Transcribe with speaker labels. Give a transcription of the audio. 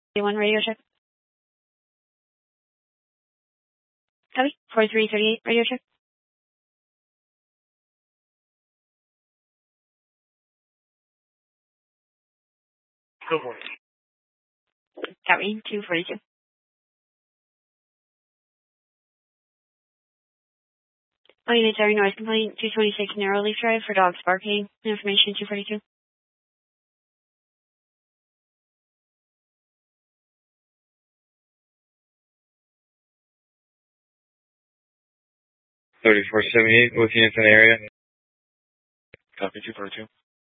Speaker 1: 1 radio check. Copy. 4338 radio check.
Speaker 2: Go for it.
Speaker 1: Copy. 242. Unitary noise complaint, 226 Narrow Leaf Drive for dogs barking. Information 242.
Speaker 2: 3478 with units in the area. Copy 242.